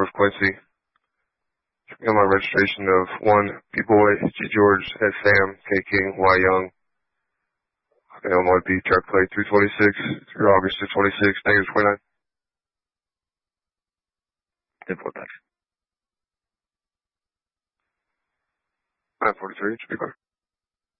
4th Quincy. Got my registration of 1 P-Boy, G George, S Sam, K King, Y Young. LMYP truck plate 326 through August 26, negative 29. 10-4 back. 943, should be clear.